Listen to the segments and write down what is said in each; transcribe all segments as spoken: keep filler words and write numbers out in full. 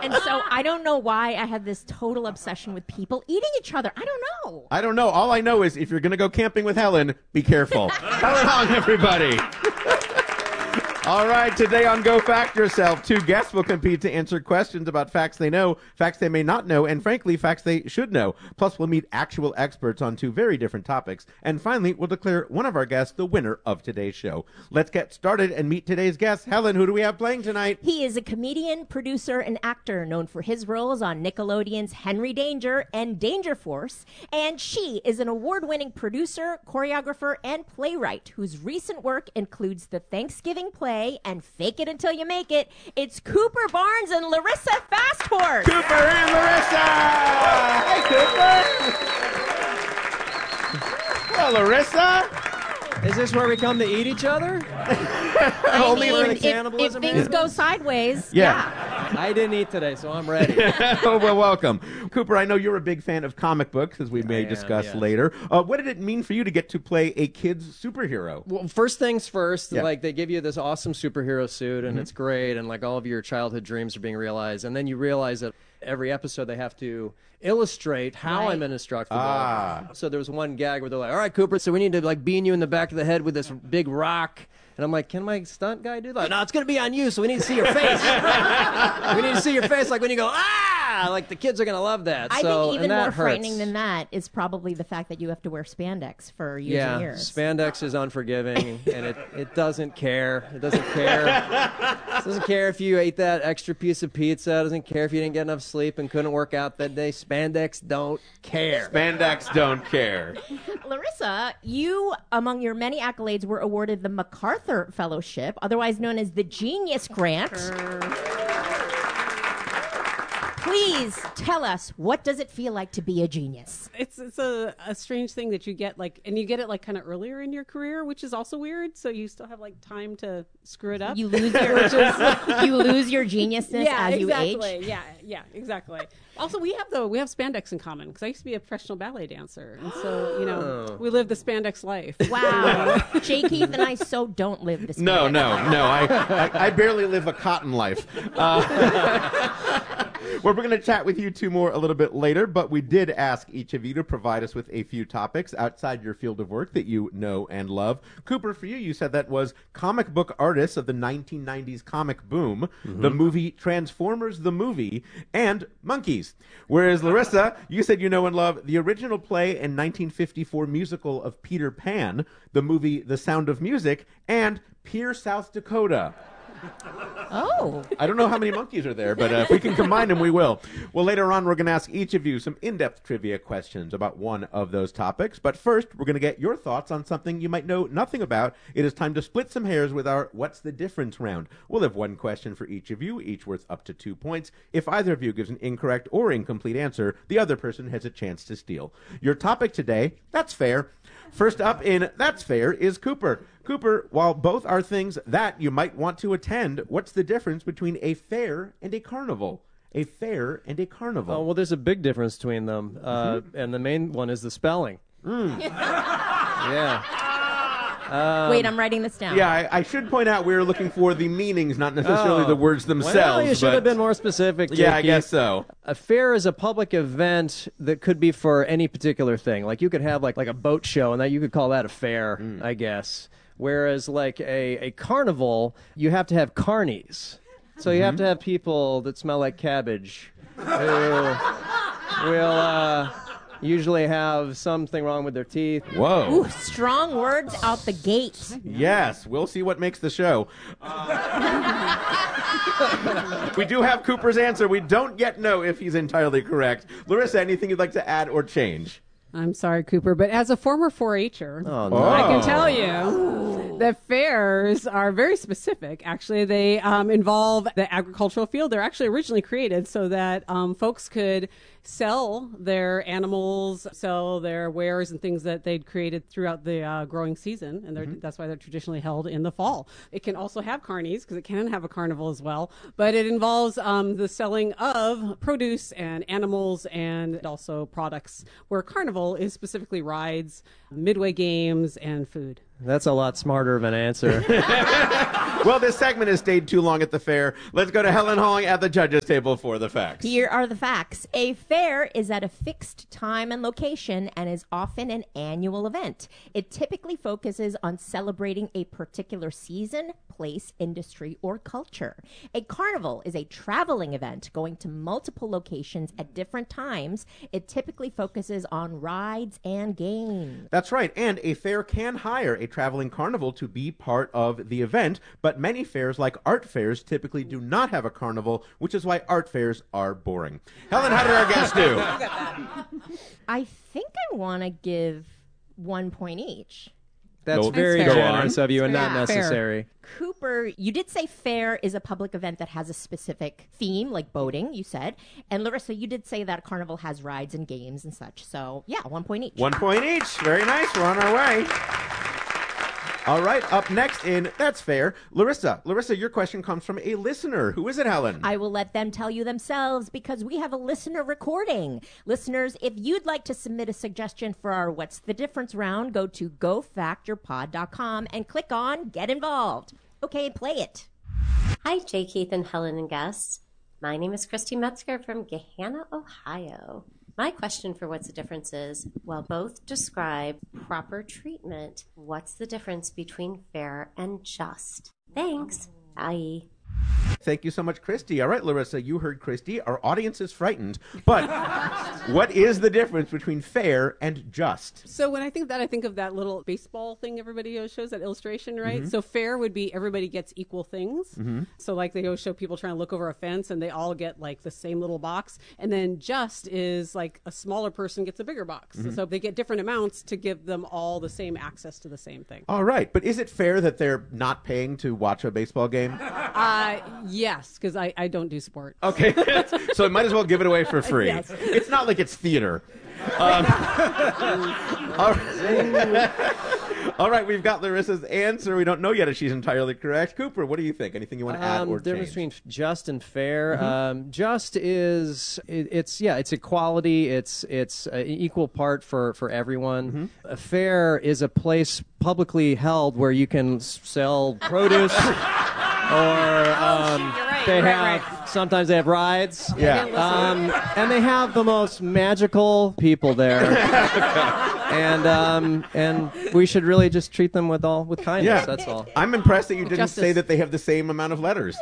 And so I don't know why I had this total obsession with people eating each other. I don't know. I don't know. All I know is if you're going to go camping with Helen, be careful. Helen Hong, everybody. All right, today on Go Fact Yourself, two guests will compete to answer questions about facts they know, facts they may not know, and frankly, facts they should know. Plus, we'll meet actual experts on two very different topics. And finally, we'll declare one of our guests the winner of today's show. Let's get started and meet today's guest. Helen, who do we have playing tonight? He is a comedian, producer, and actor known for his roles on Nickelodeon's Henry Danger and Danger Force. And she is an award-winning producer, choreographer, and playwright whose recent work includes the Thanksgiving play and Fake It Until You Make It. It's Cooper Barnes and Larissa Fasthorse. Cooper and Larissa! Hey, Cooper! Well, Larissa? Is this where we come to eat each other? I Only mean, the if, cannibalism if things here? go sideways, Yeah. yeah. I didn't eat today, so I'm ready. Oh, well, welcome. Cooper, I know you're a big fan of comic books, as we may I am, discuss yes. later. Uh, what did it mean for you to get to play a kid's superhero? Well, first things first, Yeah. like they give you this awesome superhero suit, and Mm-hmm. it's great, and like all of your childhood dreams are being realized, and then you realize that every episode they have to illustrate how Right. I'm indestructible. Ah. So there was one gag where they're like, "All right, Cooper, so we need to like bean you in the back of the head with this big rock." And I'm like, can my stunt guy do that? No, it's going to be on you, so we need to see your face. We need to see your face, like when you go, ah! Like the kids are going to love that. I so, think even and that more hurts. frightening than that is probably the fact that you have to wear spandex for years Yeah, and years. spandex is unforgiving, and it, it doesn't care. It doesn't care. It doesn't care if you ate that extra piece of pizza. It doesn't care if you didn't get enough sleep and couldn't work out that day. Spandex don't care. Spandex don't care. Larissa, you, among your many accolades, were awarded the MacArthur Fellowship, otherwise known as the Genius Grant. Please tell us, what does it feel like to be a genius? It's it's a, a strange thing that you get, like, and you get it like kind of earlier in your career, which is also weird. So you still have like time to screw it up. You lose your you lose your geniusness yeah, as you exactly. age. Yeah, yeah, exactly. Also, we have though we have spandex in common because I used to be a professional ballet dancer, and so you know we live the spandex life. Wow, Jay Keith and I so don't live this. No, way. no, no. I, I, I barely live a cotton life. Uh, We're going to chat with you two more a little bit later, but we did ask each of you to provide us with a few topics outside your field of work that you know and love. Cooper, for you, you said that was comic book artists of the nineteen nineties comic boom, mm-hmm. the movie Transformers the Movie, and monkeys. Whereas Larissa, you said you know and love the original play and nineteen fifty-four musical of Peter Pan, the movie The Sound of Music, and Pier, South Dakota. Oh. I don't know how many monkeys are there, but uh, if we can combine them, we will. Well, later on, we're going to ask each of you some in-depth trivia questions about one of those topics. But first, we're going to get your thoughts on something you might know nothing about. It is time to split some hairs with our What's the Difference round. We'll have one question for each of you, each worth up to two points. If either of you gives an incorrect or incomplete answer, the other person has a chance to steal. Your topic today, that's fair. First up in That's Fair is Cooper. Cooper, while both are things that you might want to attend, what's the difference between a fair and a carnival? A fair and a carnival. Oh, well, there's a big difference between them, uh, Mm-hmm. and the main one is the spelling. Mm. Yeah. Um, Wait, I'm writing this down. Yeah, I, I should point out we were looking for the meanings, not necessarily Oh. the words themselves. Well, you should but... have been more specific. Yeah, I Jakey. guess so. A fair is a public event that could be for any particular thing. Like you could have like like a boat show, and that you could call that a fair, Mm. I guess. Whereas like a, a carnival, you have to have carnies. So you Mm-hmm. have to have people that smell like cabbage who will uh, usually have something wrong with their teeth. Whoa. Ooh, strong words out the gate. Yes, we'll see what makes the show. We do have Cooper's answer. We don't yet know if he's entirely correct. Larissa, anything you'd like to add or change? I'm sorry, Cooper, but as a former four H-er, Oh, no. I can Oh. tell you that fairs are very specific. Actually, they um, involve the agricultural field. They're actually originally created so that um, folks could sell their animals, sell their wares and things that they'd created throughout the uh, growing season, and mm-hmm. that's why they're traditionally held in the fall. It can also have carnies, because it can have a carnival as well, but it involves um, the selling of produce and animals and also products, where carnival is specifically rides, midway games, and food. That's a lot smarter of an answer. Well, this segment has stayed too long at the fair. Let's go to Helen Hong at the judges' table for the facts. Here are the facts. A fair is at a fixed time and location and is often an annual event. It typically focuses on celebrating a particular season, place, industry, or culture. A carnival is a traveling event going to multiple locations at different times. It typically focuses on rides and games. That's right, and a fair can hire a traveling carnival to be part of the event, but many fairs, like art fairs, typically do not have a carnival, which is why art fairs are boring. Helen, how did our guests do? I think I want to give one point each. That's Go- very That's fair. generous of you and not Yeah, fair. necessary. Cooper, you did say fair is a public event that has a specific theme, like boating, you said. And Larissa, you did say that carnival has rides and games and such. So, yeah, one point each. One point each. Very nice. We're on our way. All right, up next in That's Fair, Larissa. Larissa, your question comes from a listener. Who is it, Helen? I will let them tell you themselves because we have a listener recording. Listeners, if you'd like to submit a suggestion for our What's the Difference round, go to go fact your pod dot com and click on Get Involved. Okay, play it. Hi, Jay, Keith, and Helen and guests. My name is Christy Metzger from Gahanna, Ohio. My question for What's the Difference is, while both describe proper treatment, what's the difference between fair and just? Thanks. Bye. Thank you so much, Christy. All right, Larissa, you heard Christy. Our audience is frightened. But what is the difference between fair and just? So when I think of that, I think of that little baseball thing everybody always shows, that illustration, right? So fair would be everybody gets equal things. So like they always show people trying to look over a fence and they all get like the same little box. And then just is like a smaller person gets a bigger box. So they get different amounts to give them all the same access to the same thing. All right, but is it fair that they're not paying to watch a baseball game? Uh, yes, because I, I don't do sport. Okay, so I might as well give it away for free. Yes. It's not like it's theater. Um, all, right. All right, we've got Larissa's answer. We don't know yet if she's entirely correct. Cooper, what do you think? Anything you want to add Um, or the difference change? between just and fair. Um, just is it, it's yeah, it's equality. It's it's uh, equal part for for everyone. A fair is a place publicly held where you can s- sell produce. Or um, they have sometimes they have rides. Yeah. Um, and they have the most magical people there. and um, and we should really just treat them with all with kindness. Yeah. That's all. I'm impressed that you didn't Justice. say that they have the same amount of letters.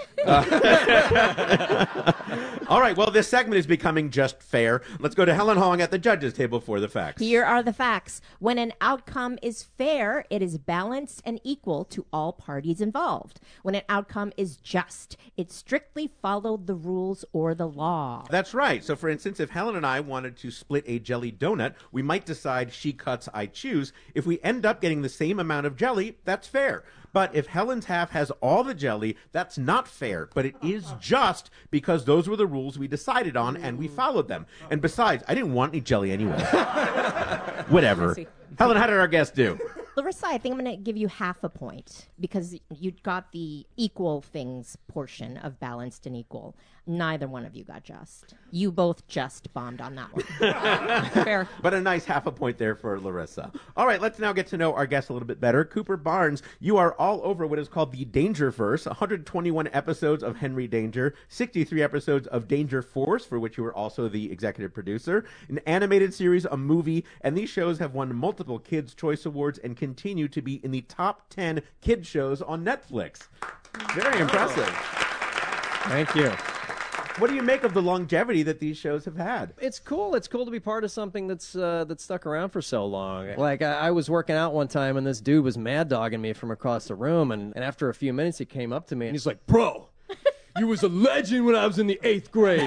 Uh, all right, well, this segment is becoming just fair. Let's go to Helen Hong at the judges' table for the facts. Here are the facts. When an outcome is fair, it is balanced and equal to all parties involved. When an outcome is just, it strictly followed the rules or the law. That's right. So, for instance, if Helen and I wanted to split a jelly donut, we might decide she cuts, I choose. If we end up getting the same amount of jelly, that's fair. But if Helen's half has all the jelly, that's not fair. But it is just because those were the rules we decided on and we followed them. And besides, I didn't want any jelly anyway. Whatever. see. Helen, how did our guest do? Larissa, I think I'm going to give you half a point because you got the equal things portion of balanced and equal. Neither one of you got just. You both just bombed on that one. Fair. But a nice half a point there for Larissa. All right, let's now get to know our guest a little bit better. Cooper Barnes, you are all over what is called the Dangerverse, one hundred twenty-one episodes of Henry Danger, sixty-three episodes of Danger Force, for which you were also the executive producer, an animated series, a movie, and these shows have won multiple Kids' Choice Awards and continue to be in the top ten kid shows on Netflix. Very impressive. Thank you. What do you make of the longevity that these shows have had? It's cool. It's cool to be part of something that's uh, that's stuck around for so long. Like I, I was working out one time, and this dude was mad dogging me from across the room. And, and after a few minutes, he came up to me and he's like, "Bro, you was a legend when I was in the eighth grade."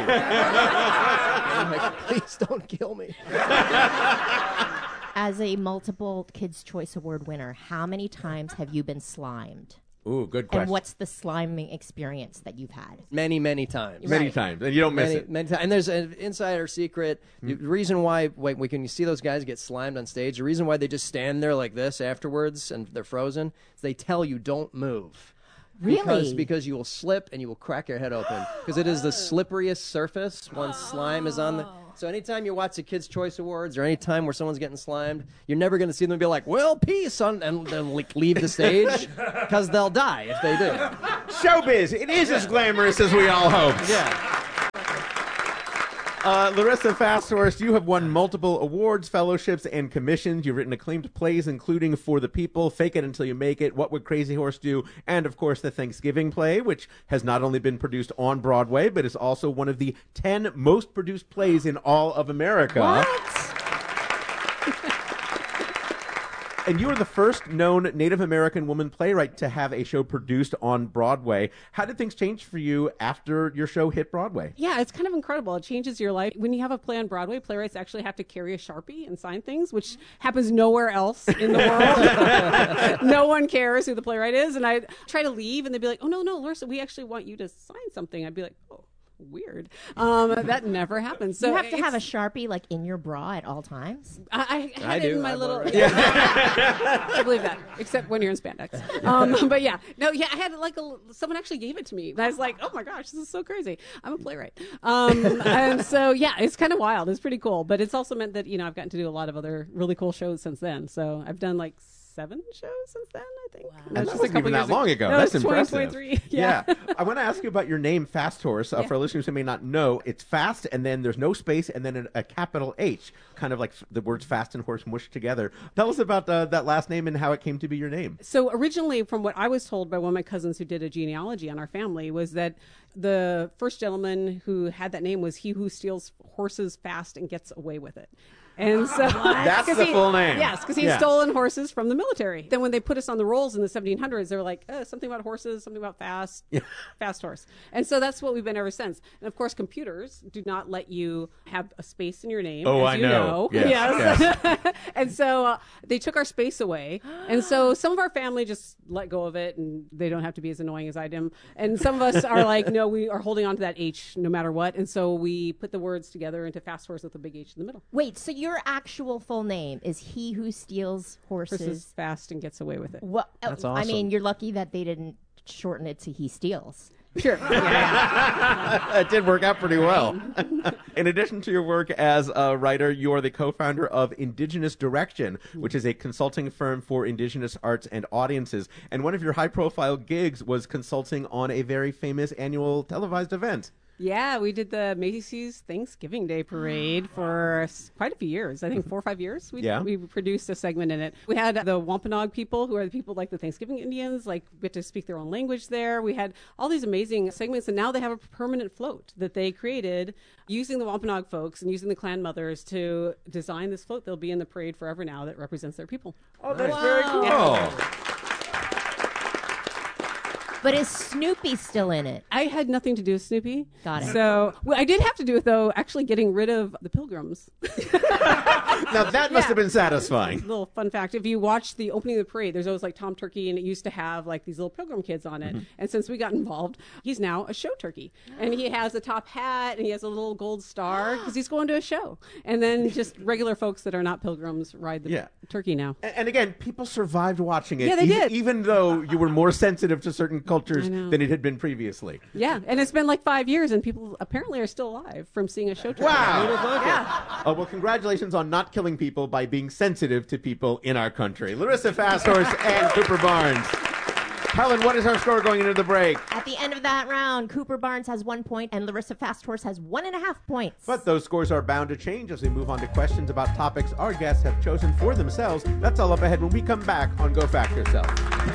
I'm like, "Please don't kill me." As a multiple Kids' Choice Award winner, how many times have you been slimed? Ooh, good question. And what's the sliming experience that you've had? Many, many times. Many Right. times, and you don't miss Many, it. many times. And there's an insider secret. The reason why, like, when you see those guys get slimed on stage, the reason why they just stand there like this afterwards and they're frozen is they tell you don't move. Really? Because, because you will slip and you will crack your head open. Because it is the slipperiest surface once slime is on the... So anytime you watch the Kids' Choice Awards or any time where someone's getting slimed, you're never going to see them be like, well, peace, on, and then like, leave the stage because they'll die if they do. Showbiz, it is as glamorous as we all hoped. Yeah. Uh, Larissa Fasthorse, you have won multiple awards, fellowships, and commissions. You've written acclaimed plays, including For the People, Fake It Until You Make It, What Would Crazy Horse Do, and, of course, the Thanksgiving play, which has not only been produced on Broadway, but is also one of the ten most produced plays in all of America. What? And you are the first known Native American woman playwright to have a show produced on Broadway. How did things change for you after your show hit Broadway? Yeah, it's kind of incredible. It changes your life. When you have a play on Broadway, playwrights actually have to carry a Sharpie and sign things, which happens nowhere else in the world. No one cares who the playwright is. And I try to leave, and they'd be like, oh, no, no, Larissa, we actually want you to sign something. I'd be like, oh. Weird. Um, that never happens. So You have to have a it's- Sharpie like in your bra at all times. I, I had I it do. in my I little. bought it. Yeah. I believe that, except when you're in spandex. Um, but yeah, no, yeah, I had like a. Someone actually gave it to me. And I was like, oh my gosh, this is so crazy. I'm a playwright. Um, and so yeah, it's kind of wild. It's pretty cool, but it's also meant that you know I've gotten to do a lot of other really cool shows since then. So I've done like seven shows since then, I think. Wow. That wasn't even that long ago. No, That's it's impressive. twenty twenty-three. Yeah. Yeah. I want to ask you about your name, Fasthorse. Uh, Yeah. For listeners who may not know, it's fast, and then there's no space, and then a, a capital H, kind of like f- the words fast and horse mushed together. Tell us about uh, that last name and how it came to be your name. So originally, from what I was told by one of my cousins who did a genealogy on our family, was that the first gentleman who had that name was he who steals horses fast and gets away with it. And so That's 'cause the he- full name. Yes, because he's Yeah. stolen horses from the military. Then when they put us on the rolls in the seventeen hundreds, they were like, uh, something about horses, something about fast, fast horse. And so that's what we've been ever since. And of course, computers do not let you have a space in your name. Oh, as I you know. know. Yes, And so uh, they took our space away. And so some of our family just let go of it, and they don't have to be as annoying as I am. And some of us are like, no, we are holding on to that H no matter what. And so we put the words together into fast horse with a big H in the middle. Wait, so your actual full name is he who steals horses? Horses fast and gets away with it. Well, That's I mean, awesome. you're lucky that they didn't shorten it to he steals. Sure. It did work out pretty well. In addition to your work as a writer, you are the co-founder of Indigenous Direction, which is a consulting firm for Indigenous arts and audiences. And one of your high-profile gigs was consulting on a very famous annual televised event. Yeah, we did the Macy's Thanksgiving Day Parade for s- quite a few years. I think four or five years. We, Yeah. we produced a segment in it. We had the Wampanoag people, who are the people like the Thanksgiving Indians, like get to speak their own language there. We had all these amazing segments, and now they have a permanent float that they created using the Wampanoag folks and using the clan mothers to design this float. They'll be in the parade forever now that represents their people. Oh, that's very cool. But is Snoopy still in it? I had nothing to do with Snoopy. Got it. So well, I did have to do it, though, actually getting rid of the pilgrims. Now, that must Yeah. have been satisfying. Little fun fact: if you watch the opening of the parade, there's always like Tom Turkey, and it used to have like these little pilgrim kids on it. And since we got involved, he's now a show turkey, and he has a top hat and he has a little gold star because he's going to a show. And then just regular folks that are not pilgrims ride the Yeah. turkey now. And, and again, people survived watching it. Yeah, they even, did. even though you were more sensitive to certain cultures I know. than it had been previously. Yeah, and it's been like five years, and people apparently are still alive from seeing a show turkey. Wow. Yeah. Oh, well, congratulations on not killing people by being sensitive to people in our country. Larissa Fasthorse and Cooper Barnes. Helen, what is our score going into the break? At the end of that round, Cooper Barnes has one point and Larissa Fasthorse has one and a half points. But those scores are bound to change as we move on to questions about topics our guests have chosen for themselves. That's all up ahead when we come back on Go Fact Yourself.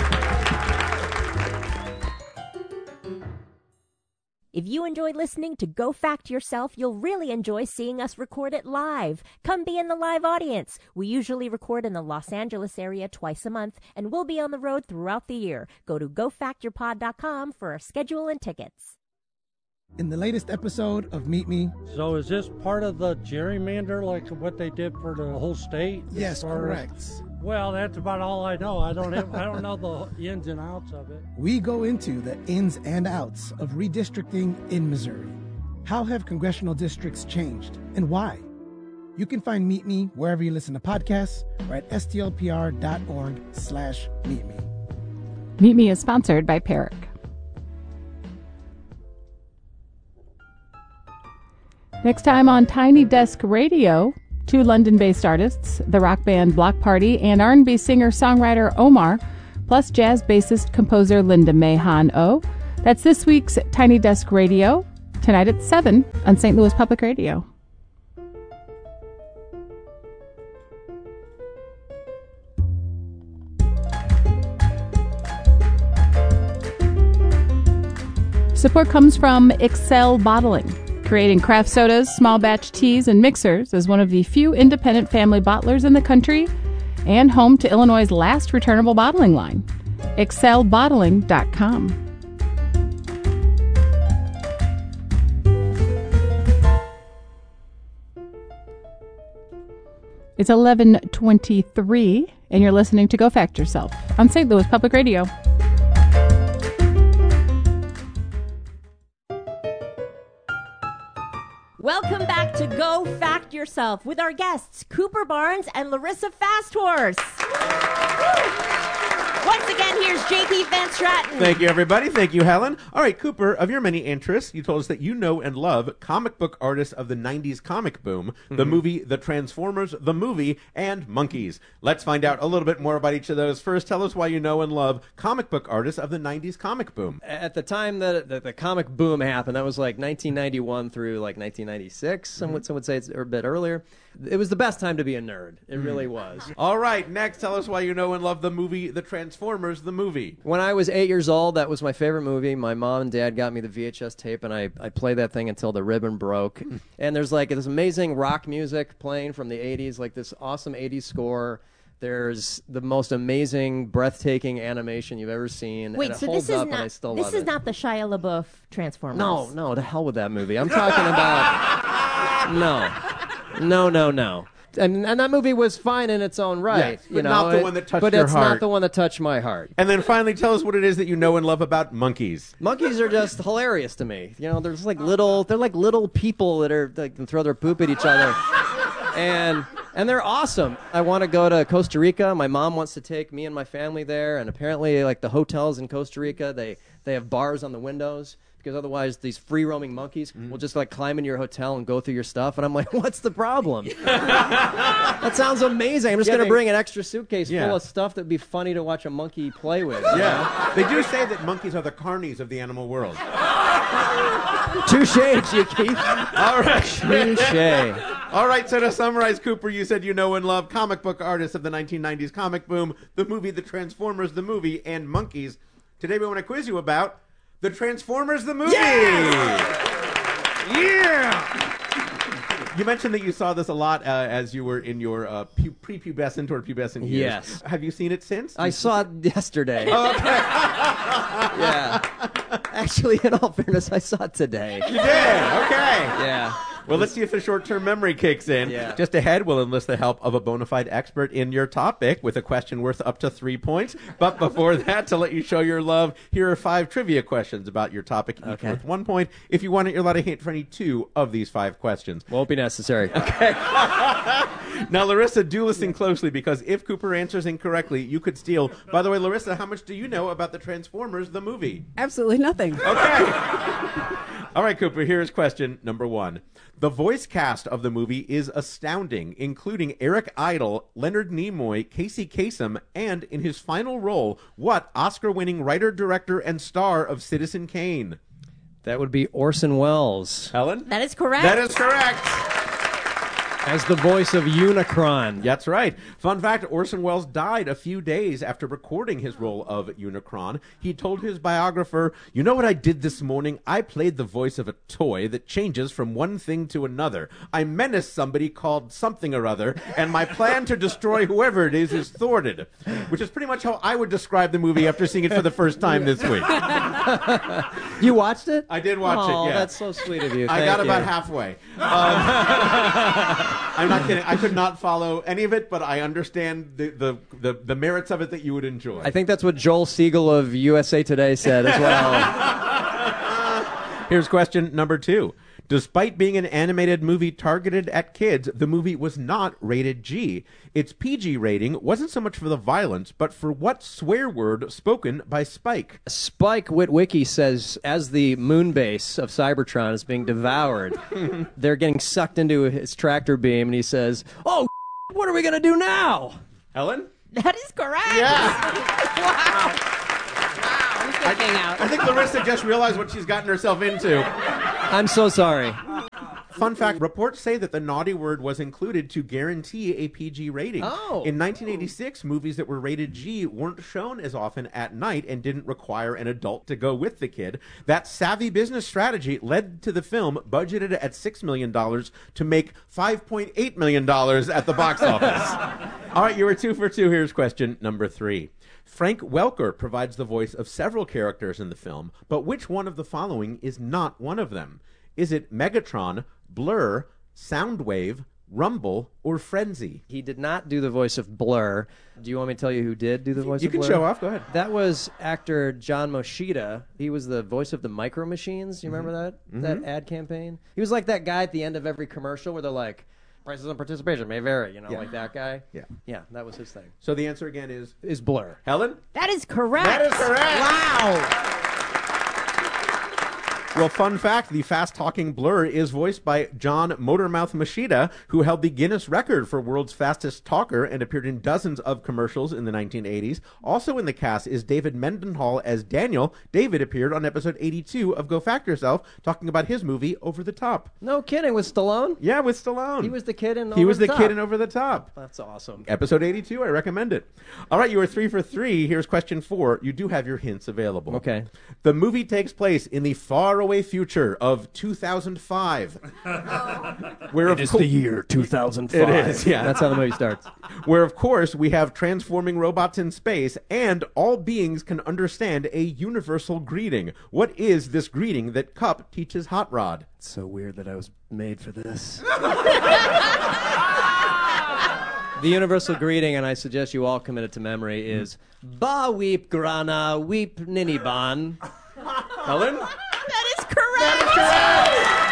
If you enjoyed listening to Go Fact Yourself, you'll really enjoy seeing us record it live. Come be in the live audience. We usually record in the Los Angeles area twice a month, and we'll be on the road throughout the year. Go to go fact your pod dot com for our schedule and tickets. In the latest episode of Meet Me, So is this part of the gerrymander, like what they did for the whole state? yes, As far as- correct. Well, that's about all I know. I don't have, I don't know the ins and outs of it. We go into the ins and outs of redistricting in Missouri. How have congressional districts changed and why? You can find Meet Me wherever you listen to podcasts or at s t l p r dot org slash meet me. Meet Me is sponsored by Peric. Next time on Tiny Desk Radio, two London-based artists, the rock band Block Party and R and B singer-songwriter Omar, plus jazz bassist composer Linda May Han-O. That's this week's Tiny Desk Radio, tonight at seven on Saint Louis Public Radio. Support comes from Excel Bottling, creating craft sodas, small batch teas, and mixers as one of the few independent family bottlers in the country and home to Illinois' last returnable bottling line. excel bottling dot com. It's eleven twenty-three, and you're listening to Go Fact Yourself on Saint Louis Public Radio. Welcome back to Go Fact Yourself with our guests, Cooper Barnes and Larissa Fasthorse. Once again, here's J P Van Straten. Thank you, everybody. Thank you, Helen. All right, Cooper, of your many interests, you told us that you know and love comic book artists of the nineties comic boom, mm-hmm. the movie The Transformers, the movie, and Monkeys. Let's find out a little bit more about each of those. First, tell us why you know and love comic book artists of the nineties comic boom. At the time that the, the comic boom happened, that was like nineteen ninety-one through like nineteen ninety-six, mm-hmm. some, would, some would say it's a bit earlier. It was the best time to be a nerd. It mm. really was. All right, next, tell us why you know and love the movie The Transformers, the movie. When I was eight years old, that was my favorite movie. My mom and dad got me the V H S tape, and I, I played that thing until the ribbon broke. And there's like this amazing rock music playing from the eighties, like this awesome eighties score. There's the most amazing, breathtaking animation you've ever seen. Wait, and it so holds this is up, not and I still this love is it. not the Shia LaBeouf Transformers. No, no, to hell with that movie. I'm talking about no, no, no, no. And, and that movie was fine in its own right. Yes, but you know, not the it, one that touched but your it's heart. not the one that touched my heart. And then finally, tell us what it is that you know and love about monkeys. Monkeys are just hilarious to me. You know, they're just like little, they're like little people that are that can throw their poop at each other, and and they're awesome. I want to go to Costa Rica. My mom wants to take me and my family there, and apparently, like the hotels in Costa Rica, they they have bars on the windows. Because otherwise, these free-roaming monkeys mm. will just like climb into your hotel and go through your stuff. And I'm like, what's the problem? That sounds amazing. I'm just yeah, going to bring an extra suitcase yeah. full of stuff that'd be funny to watch a monkey play with. Yeah. They do say that monkeys are the carnies of the animal world. Touche, G. Keith. All right. Touche. All right, so to summarize, Cooper, you said you know and love comic book artists of the nineteen nineties comic boom, the movie The Transformers, the movie, and Monkeys. Today we want to quiz you about The Transformers, the movie! Yeah! yeah! You mentioned that you saw this a lot uh, as you were in your uh, pu- pre-pubescent or pubescent years. Yes. Have you seen it since? I saw it yesterday. Oh, okay. Yeah. Actually, in all fairness, I saw it today. You did? Okay. Yeah. Well, let's see if the short-term memory kicks in. Yeah. Just ahead, we'll enlist the help of a bona fide expert in your topic with a question worth up to three points. But before that, to let you show your love, here are five trivia questions about your topic, each okay. worth one point. If you want it, you're allowed a hint for any two of these five questions. Won't be necessary. Okay. Now, Larissa, do listen closely, because if Cooper answers incorrectly, you could steal. By the way, Larissa, how much do you know about the Transformers, the movie? Absolutely nothing. Okay. All right, Cooper, here's question number one. The voice cast of the movie is astounding, including Eric Idle, Leonard Nimoy, Casey Kasem, and in his final role, what Oscar-winning writer, director, and star of Citizen Kane? That would be Orson Welles. Helen? That is correct. That is correct. As the voice of Unicron. That's right. Fun fact, Orson Welles died a few days after recording his role of Unicron. He told his biographer, "You know what I did this morning? I played the voice of a toy that changes from one thing to another. I menaced somebody called something or other, and my plan to destroy whoever it is is thwarted." Which is pretty much how I would describe the movie after seeing it for the first time this week. You watched it? I did watch oh, it, yeah. That's so sweet of you. I Thank got you. about halfway. Um, I'm not kidding. I could not follow any of it, but I understand the, the, the, the merits of it that you would enjoy. I think that's what Joel Siegel of U S A Today said as well. Here's question number two. Despite being an animated movie targeted at kids, the movie was not rated G. Its P G rating wasn't so much for the violence, but for what swear word spoken by Spike. Spike Witwicky says, as the moon base of Cybertron is being devoured, they're getting sucked into his tractor beam, and he says, "Oh, what are we going to do now?" Helen? That is correct. Yeah. Wow. I'm freaking out. I think Larissa just realized what she's gotten herself into. I'm so sorry. Fun fact, reports say that the naughty word was included to guarantee a P G rating. Oh. In nineteen eighty-six, movies that were rated G weren't shown as often at night and didn't require an adult to go with the kid. That savvy business strategy led to the film, budgeted at six million dollars, to make five point eight million dollars at the box office. All right, you were two for two. Here's question number three. Frank Welker provides the voice of several characters in the film, but which one of the following is not one of them? Is it Megatron, Blur, Soundwave, Rumble, or Frenzy? He did not do the voice of Blur. Do you want me to tell you who did do the voice You of can Blur? show off. Go ahead. That was actor John Moshida. He was the voice of the Micro Machines. You remember that? Mm-hmm. That ad campaign? He was like that guy at the end of every commercial where they're like, prices and participation may vary, you know, Yeah. like that guy. Yeah. Yeah, that was his thing. So the answer again is Is Blur. Helen? That is correct. That is correct. Wow. Well, fun fact, the fast-talking Blur is voiced by John Motormouth Machida, who held the Guinness record for world's fastest talker and appeared in dozens of commercials in the nineteen eighties. Also in the cast is David Mendenhall as Daniel. David appeared on episode eighty-two of Go Fact Yourself, talking about his movie Over the Top. No kidding, with Stallone? Yeah, with Stallone. He was the kid in He Over was the the Top. kid in Over the Top. That's awesome. Episode eighty-two, I recommend it. All right, you are three for three. Here's question four. You do have your hints available. Okay. The movie takes place in the faraway future of two thousand five. Where of co- year two thousand five. It is, yeah. That's how the movie starts. Where, of course, we have transforming robots in space, and all beings can understand a universal greeting. What is this greeting that Cup teaches Hot Rod? It's so weird that I was made for this. The universal greeting, and I suggest you all commit it to memory, is Ba weep grana weep niniban. Helen? That is correct.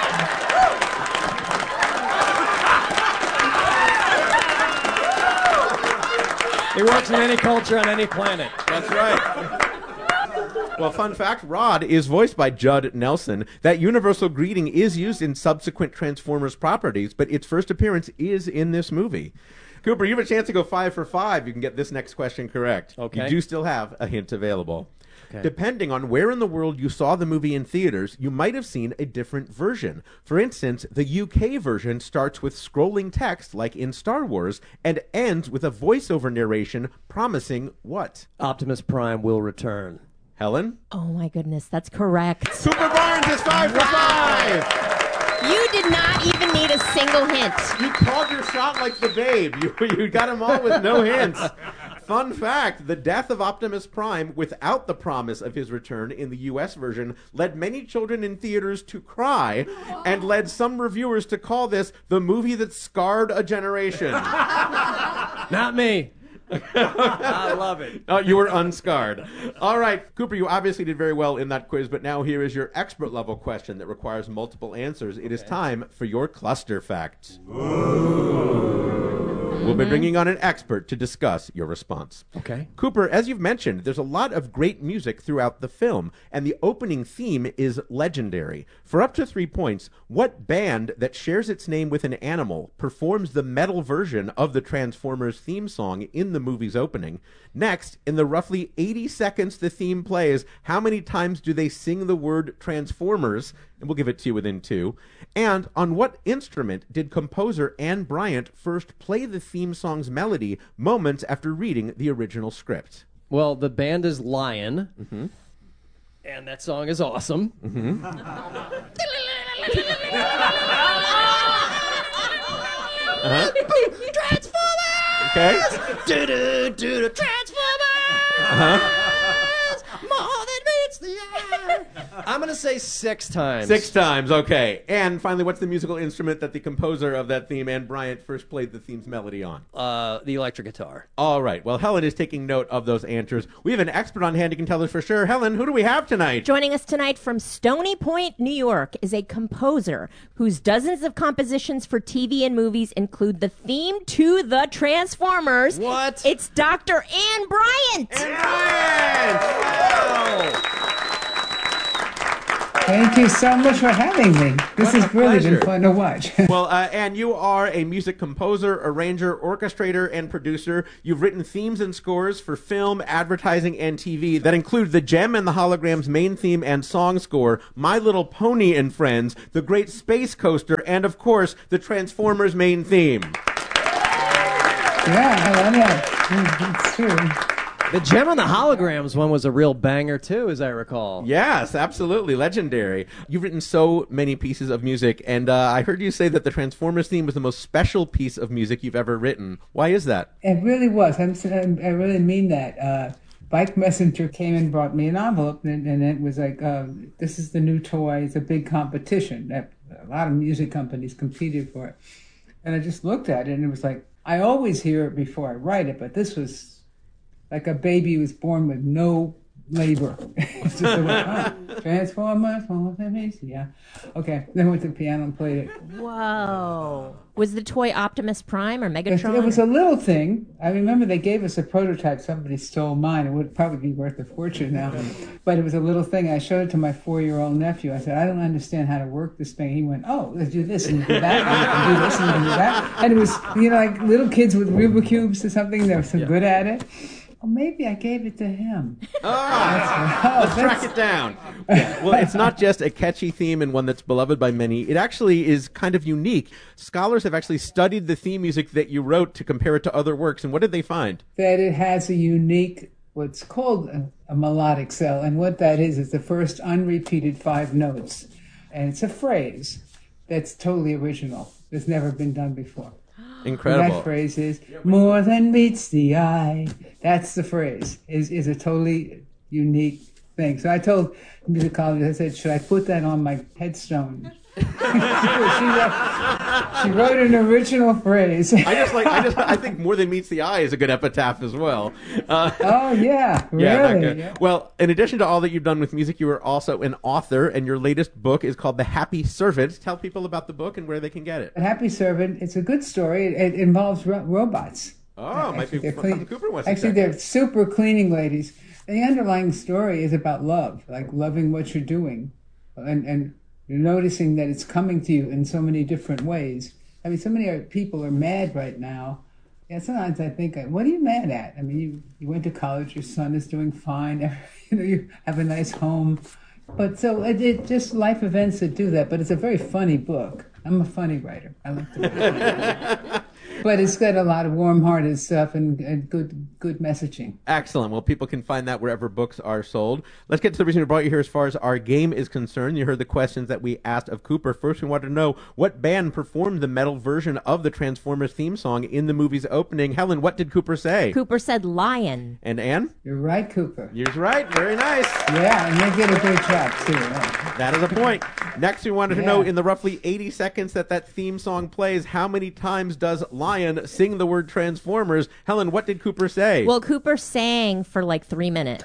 It works in any culture on any planet. That's right. Well, fun fact, Rod is voiced by Judd Nelson. That universal greeting is used in subsequent Transformers properties, but its first appearance is in this movie. Cooper, you have a chance to go five for five. You can get this next question correct. Okay. You do still have a hint available. Okay. Depending on where in the world you saw the movie in theaters, you might have seen a different version. For instance, the U K version starts with scrolling text like in Star Wars and ends with a voiceover narration promising what? Optimus Prime will return. Helen? Oh my goodness, that's correct. Cooper Barnes is five for five! You did not even need a single hint. You called your shot like the babe. You, you got them all with no hints. Fun fact, the death of Optimus Prime without the promise of his return in the U S version led many children in theaters to cry and led some reviewers to call this the movie that scarred a generation. Not me. I love it. Oh, you were unscarred. All right, Cooper, you obviously did very well in that quiz, but now here is your expert level question that requires multiple answers. It is time for your cluster fact. We'll be bringing on an expert to discuss your response. Okay. Cooper, as you've mentioned, there's a lot of great music throughout the film, and the opening theme is legendary. For up to three points, what band that shares its name with an animal performs the metal version of the Transformers theme song in the movie's opening? Next, in the roughly eighty seconds the theme plays, how many times do they sing the word Transformers? And we'll give it to you within two. And on what instrument did composer Anne Bryant first play the theme song's melody moments after reading the original script? Well, the band is Lion, mm-hmm. and that song is awesome. Mm-hmm. uh-huh. Transformers! Okay. Do-do-do-do, Transformers! Uh-huh. More than meets the eye. I'm going to say six times. Six times, okay. And finally, what's the musical instrument that the composer of that theme, Anne Bryant, first played the theme's melody on? Uh, the electric guitar. All right. Well, Helen is taking note of those answers. We have an expert on hand who can tell us for sure. Helen, who do we have tonight? Joining us tonight from Stony Point, New York, is a composer whose dozens of compositions for T V and movies include the theme to the Transformers. What? It's Doctor Anne Bryant. Anne Bryant! Wow! Thank you so much for having me. This What has a really pleasure. been fun to watch. Well, uh, Anne, you are a music composer, arranger, orchestrator, and producer. You've written themes and scores for film, advertising, and T V that include The Gem and the Holograms main theme and song score, My Little Pony and Friends, The Great Space Coaster, and, of course, the Transformers main theme. Yeah, I love that. Mm, It's true. The Gem on the Holograms one was a real banger, too, as I recall. Yes, absolutely. Legendary. You've written so many pieces of music, and uh, I heard you say that the Transformers theme was the most special piece of music you've ever written. Why is that? It really was. I'm, I really mean that. Uh, Bike Messenger came and brought me an envelope, and, and it was like, uh, this is the new toy. It's a big competition. That a lot of music companies competed for it. And I just looked at it, and it was like, I always hear it before I write it, but this was like a baby who was born with no labor. It's just like, oh, Transformers, Transformers, yeah. Okay, then I went to the piano and played it. Whoa. Was the toy Optimus Prime or It, Megatron? it was a little thing. I remember they gave us a prototype. Somebody stole mine. It would probably be worth a fortune now. But it was a little thing. I showed it to my four-year-old nephew. I said, I don't understand how to work this thing. He went, oh, let's do this and do that. And you can do this and you can do that. And it was, you know, like little kids with Rubik's Cubes or something. They were so good at it. Well, maybe I gave it to him. Ah, Oh, let's that's- track it down. Yeah, well, it's not just a catchy theme and one that's beloved by many. It actually is kind of unique. Scholars have actually studied the theme music that you wrote to compare it to other works, and what did they find? That it has a unique, what's called a, a melodic cell. And what that is, is the first unrepeated five notes. And it's a phrase that's totally original. It's never been done before. Incredible. That phrase is more than meets the eye. That's the phrase. Is is a totally unique thing. So I told the musicologist, I said, should I put that on my headstone? she, wrote, she wrote an original phrase. I just like. I just. I think more than meets the eye is a good epitaph as well. Uh, oh yeah, really? yeah, that good. Yeah. Well, in addition to all that you've done with music, you are also an author, and your latest book is called The Happy Servant. Tell people about the book and where they can get it. A Happy Servant. It's a good story. It, it involves ro- robots. Oh, might be they're something clean- Cooper wants to Actually, check they're out. super cleaning ladies. And the underlying story is about love, like loving what you're doing, and and you're noticing that it's coming to you in so many different ways. I mean, so many are- people are mad right now. Yeah, sometimes I think, what are you mad at? I mean, you, you went to college, your son is doing fine, you know, you have a nice home. But so it, it just life events that do that. But it's a very funny book. I'm a funny writer. I like to write. But it's got a lot of warm-hearted stuff and, and good good messaging. Excellent. Well, people can find that wherever books are sold. Let's get to the reason we brought you here as far as our game is concerned. You heard the questions that we asked of Cooper. First, we wanted to know what band performed the metal version of the Transformers theme song in the movie's opening. Helen, what did Cooper say? Cooper said Lion. And Anne? You're right, Cooper. You're right. Very nice. Yeah, and they did a great job, too. Yeah. That is a point. Next, we wanted to Yeah. know, in the roughly eighty seconds that that theme song plays, how many times does Lion sing the word Transformers? Helen, what did Cooper say? Well, Cooper sang for like three minutes.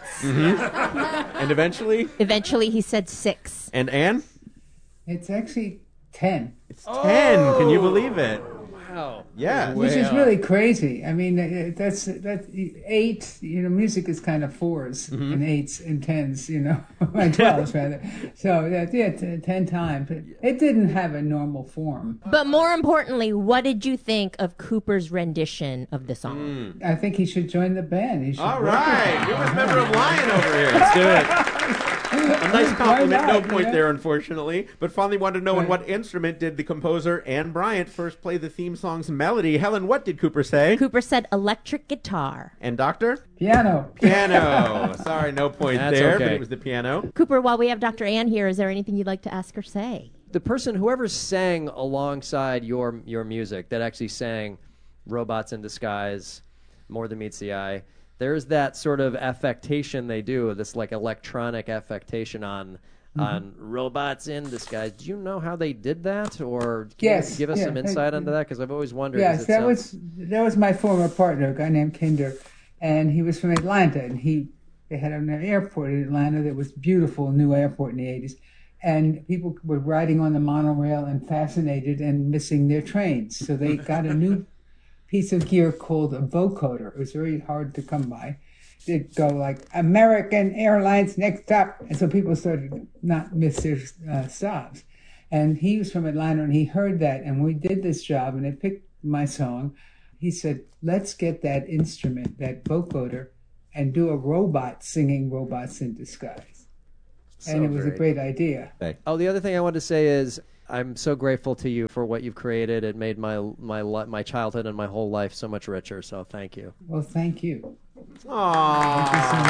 And eventually? Eventually, he said six. And Anne? It's actually ten. It's ten. Can you believe it? Wow. Yeah. Which is Wow. really crazy. I mean, uh, that's that eight. You know, music is kind of fours Mm-hmm. and eights and tens. You know, and twelves rather. So that yeah, t- ten times. It, it didn't have a normal form. But more importantly, what did you think of Cooper's rendition of the song? I think he should join the band. He should. All work with right. Newest member of Lion over here. Let's do it. A nice compliment. Why No not, point yeah? there, unfortunately. But finally wanted to know in Right. what instrument did the composer Anne Bryant first play the theme song's melody. Helen, what did Cooper say? Cooper said electric guitar. And Doctor? Piano. Piano. Sorry, no point That's there, okay. but it was the piano. Cooper, while we have Doctor Ann here, is there anything you'd like to ask or say? The person, whoever sang alongside your your music, that actually sang Robots in Disguise, More Than Meets the Eye, there's that sort of affectation they do, this like electronic affectation on on robots in disguise. Do you know how they did that, or can Yes, you give us yeah, some insight into that? Because I've always wondered. Yes, it that sounds- was that was my former partner, a guy named Kinder, and he was from Atlanta, and he they had an airport in Atlanta that was beautiful, new airport in the eighties, and people were riding on the monorail and fascinated and missing their trains, so they got a new piece of gear called a vocoder. It was very hard to come by. It'd go like American Airlines next stop, and so people started to not miss their uh, stops. And he was from Atlanta, and he heard that, and we did this job, and they picked my song. He said, "Let's get that instrument, that vocoder, and do a robot singing Robots in Disguise." So and it was great. a great idea. Oh, the other thing I wanted to say is I'm so grateful to you for what you've created. It made my my li- my childhood and my whole life so much richer. So thank you. Well, thank you. Aww.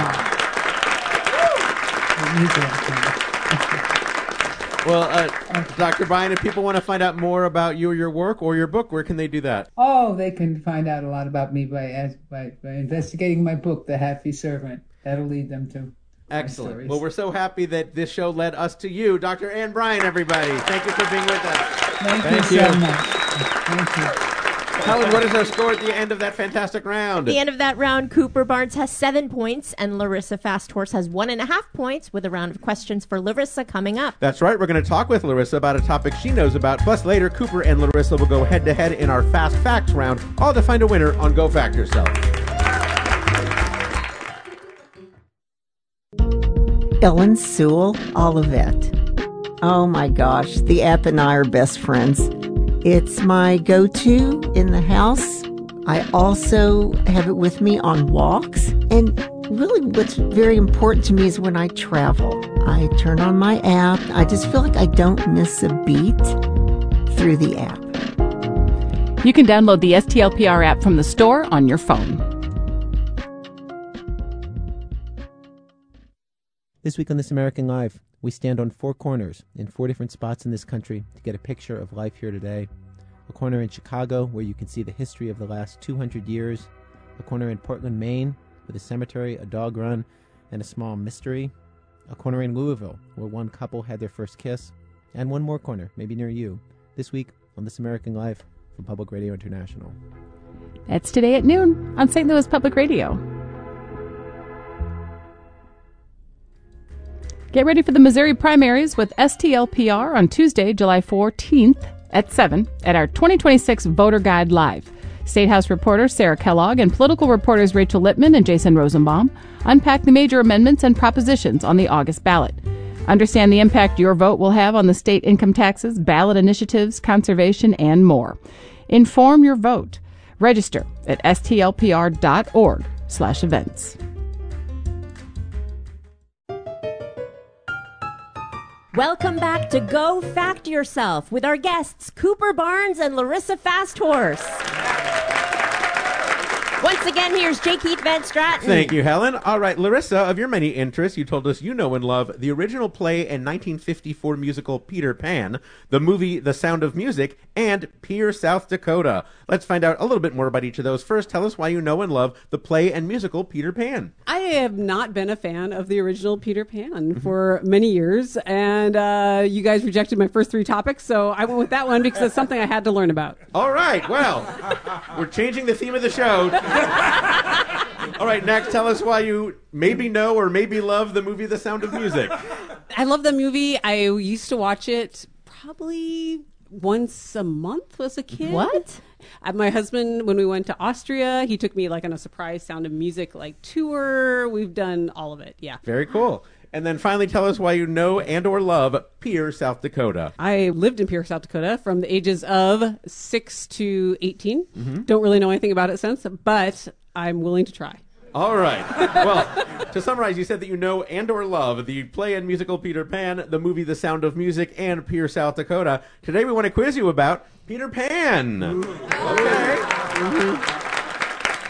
Well, uh, Doctor Bryan, if people want to find out more about you or your work or your book, where can they do that? Oh, they can find out a lot about me by as- by, by investigating my book, The Happy Servant. That'll lead them to my Excellent. stories. Well, we're so happy that this show led us to you, Doctor Ann Bryan, everybody. Thank you for being with us. Thank, Thank you you. so much. Thank you. Helen, what is our score at the end of that fantastic round? At the end of that round, Cooper Barnes has seven points, and Larissa Fast Horse has one and a half points, with a round of questions for Larissa coming up. That's right. We're going to talk with Larissa about a topic she knows about. Plus, later, Cooper and Larissa will go head-to-head in our Fast Facts round, all to find a winner on Go Fact Yourself. Ellen Sewell Olivet. Oh my gosh, the app and I are best friends. It's my go-to in the house. I also have it with me on walks. And really what's very important to me is when I travel. I turn on my app. I just feel like I don't miss a beat through the app. You can download the S T L P R app from the store on your phone. This week on This American Life, we stand on four corners in four different spots in this country to get a picture of life here today. A corner in Chicago where you can see the history of the last two hundred years. A corner in Portland, Maine with a cemetery, a dog run, and a small mystery. A corner in Louisville where one couple had their first kiss. And one more corner, maybe near you, this week on This American Life from Public Radio International. That's today at noon on Saint Louis Public Radio. Get ready for the Missouri primaries with S T L P R on Tuesday, July fourteenth at seven at our twenty twenty-six Voter Guide Live. State House reporter Sarah Kellogg and political reporters Rachel Lippman and Jason Rosenbaum unpack the major amendments and propositions on the August ballot. Understand the impact your vote will have on the state income taxes, ballot initiatives, conservation, and more. Inform your vote. Register at stlpr.org slash events. Welcome back to Go Fact Yourself with our guests, Cooper Barnes and Larissa Fast Horse. Once again, here's J. Keith Van Stratton. Thank you, Helen. All right, Larissa, of your many interests, you told us you know and love the original play and nineteen fifty-four musical Peter Pan, the movie The Sound of Music, and Pierre, South Dakota. Let's find out a little bit more about each of those. First, tell us why you know and love the play and musical Peter Pan. I have not been a fan of the original Peter Pan for many years, and uh, you guys rejected my first three topics, so I went with that one because it's something I had to learn about. All right, well, we're changing the theme of the show. All right, next, tell us why you maybe know or maybe love the movie The Sound of Music. I love the movie. I used to watch it probably once a month as a kid. What? Uh, my husband, when we went to Austria, he took me like on a surprise Sound of Music like tour. We've done all of it. Yeah. Very cool. And then finally, tell us why you know and or love Pierre, South Dakota. I lived in Pierre, South Dakota from the ages of six to eighteen. Mhm. Don't really know anything about it since, but I'm willing to try. All right. Well, to summarize, you said that you know and or love the play and musical Peter Pan, the movie The Sound of Music, and Pierre, South Dakota. Today we want to quiz you about Peter Pan. Okay. Mm-hmm.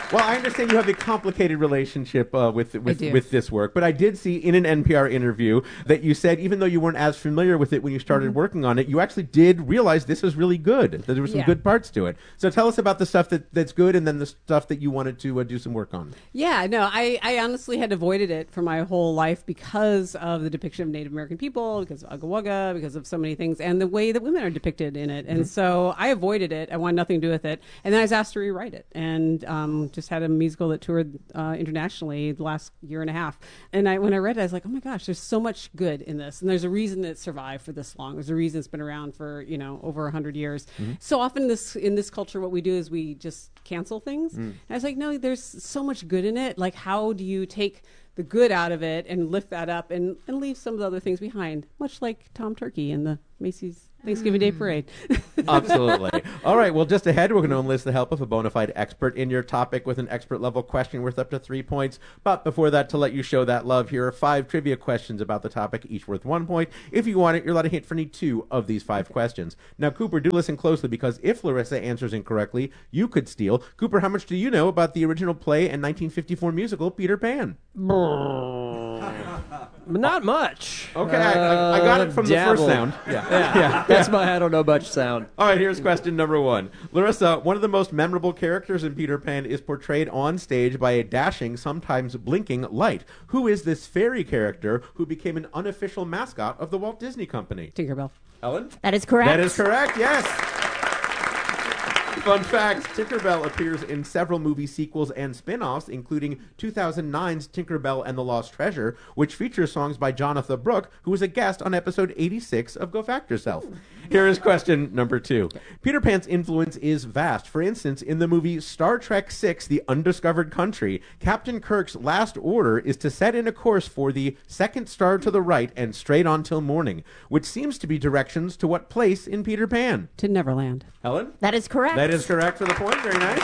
Well, I understand you have a complicated relationship uh, with with, do. with this work, but I did see in an N P R interview that you said even though you weren't as familiar with it when you started Mm-hmm. working on it, you actually did realize this was really good, that there were some Yeah. good parts to it. So tell us about the stuff that, that's good and then the stuff that you wanted to uh, do some work on. Yeah, no, I, I honestly had avoided it for my whole life because of the depiction of Native American people, because of Ugga Wugga, because of so many things, and the way that women are depicted in it. And Mhm. so I avoided it. I wanted nothing to do with it. And then I was asked to rewrite it, and um, just had a musical that toured uh, internationally the last year and a half. And I, when I read it, I was like, oh my gosh, there's so much good in this. And there's a reason it survived for this long. There's a reason it's been around for, you know, over one hundred years. Mhm. So often this in this culture, what we do is we just cancel things. Mm. And I was like, no, there's so much good in it. Like, how do you take the good out of it and lift that up and, and leave some of the other things behind? Much like Tom Turkey in the Macy's Thanksgiving Day Parade. Absolutely. All right. Well, just ahead, we're going to enlist the help of a bona fide expert in your topic with an expert level question worth up to three points. But before that, to let you show that love, here are five trivia questions about the topic, each worth one point. If you want it, you're allowed to hit for any two of these five okay. questions. Now, Cooper, do listen closely because if Larissa answers incorrectly, you could steal. Cooper, how much do you know about the original play and nineteen fifty-four musical Peter Pan? Not much. Okay, I, I, I got it from Dabble. the first sound. Yeah, yeah, yeah. That's my I don't know much sound. All right, here's question number one. Larissa, one of the most memorable characters in Peter Pan is portrayed on stage by a dashing, sometimes blinking light. Who is this fairy character who became an unofficial mascot of the Walt Disney Company? Tinkerbell. Ellen? That is correct. That is correct, yes. Fun fact, Tinkerbell appears in several movie sequels and spin-offs, including two thousand nine's Tinkerbell and the Lost Treasure, which features songs by Jonathan Brooke, who was a guest on episode eighty-six of Go Fact Yourself. Here is question number two. Peter Pan's influence is vast. For instance, in the movie Star Trek six, The Undiscovered Country, Captain Kirk's last order is to set in a course for the second star to the right and straight on till morning, which seems to be directions to what place in Peter Pan? To Neverland. Helen? That is correct. That is correct for the point. Very nice.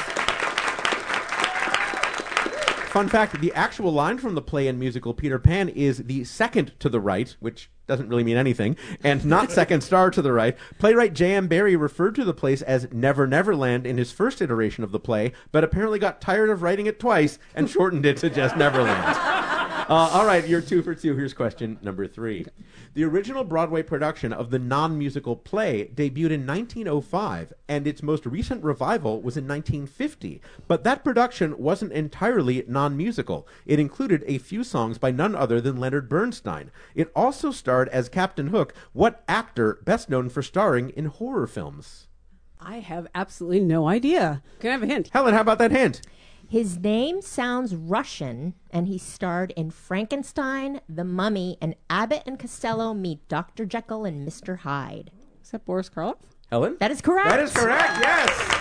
Fun fact, the actual line from the play and musical Peter Pan is the second to the right, which doesn't really mean anything, and not second star to the right. Playwright J M Barrie referred to the place as Never Neverland in his first iteration of the play, but apparently got tired of writing it twice and shortened it to just Neverland. Uh, all right, you're two for two. Here's question number three. The original Broadway production of the non-musical play debuted in nineteen oh five, and its most recent revival was in nineteen fifty. But that production wasn't entirely non-musical. It included a few songs by none other than Leonard Bernstein. It also starred as Captain Hook, what actor best known for starring in horror films? I have absolutely no idea. Can I have a hint? Helen, how about that hint? His name sounds Russian, and he starred in Frankenstein, The Mummy, and Abbott and Costello Meet Doctor Jekyll and Mister Hyde. Is that Boris Karloff? Helen? That is correct. That is correct, yes.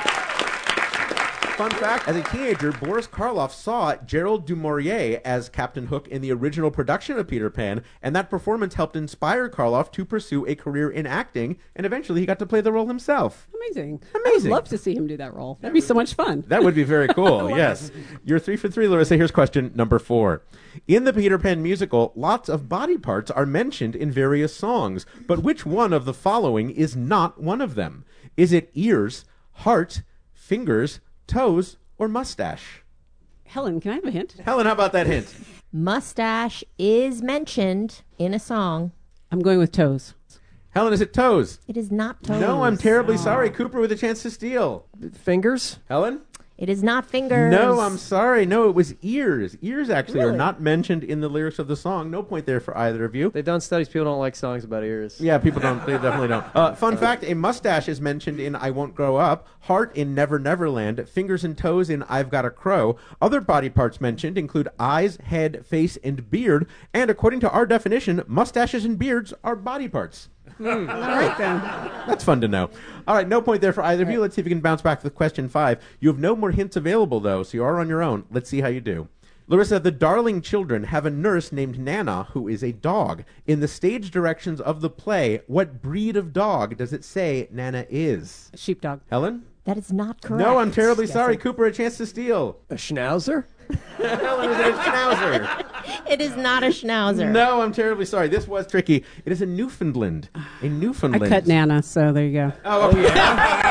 Fun fact, as a teenager, Boris Karloff saw Gerald du Maurier as Captain Hook in the original production of Peter Pan, and that performance helped inspire Karloff to pursue a career in acting, and eventually he got to play the role himself. Amazing. Amazing. I'd love to see him do that role. That'd be so much fun. That would be very cool, yes. You're three for three, Larissa. Here's question number four. In the Peter Pan musical, lots of body parts are mentioned in various songs, but which one of the following is not one of them? Is it ears, heart, fingers, toes, or mustache? Helen, can I have a hint? Helen, how about that hint? Mustache is mentioned in a song. I'm going with toes. Helen, is it toes? It is not toes. No, I'm terribly sorry. Cooper with a chance to steal. Fingers? Helen? It is not fingers. No, I'm sorry. No, it was ears. Ears actually Really? are not mentioned in the lyrics of the song. No point there for either of you. They've done studies. People don't like songs about ears. Yeah, people don't. They definitely don't. Uh, fun fact, a mustache is mentioned in I Won't Grow Up, heart in Never Neverland, fingers and toes in I've Got a Crow. Other body parts mentioned include eyes, head, face, and beard. And according to our definition, mustaches and beards are body parts. Mm. All right, then. That's fun to know. All right, no point there for either of you. Let's see if you can bounce back with question five. You have no more hints available, though, so you are on your own. Let's see how you do. Larissa, the Darling Children have a nurse named Nana who is a dog. In the stage directions of the play, what breed of dog does it say Nana is? Sheepdog. Helen? That is not correct. No, I'm terribly Yes, sorry. I- Cooper, a chance to steal. A schnauzer? Helen, is it a schnauzer? It is not a schnauzer. No, I'm terribly sorry. This was tricky. It is a Newfoundland. A I Newfoundland. cut Nana, so there you go. Oh, yeah.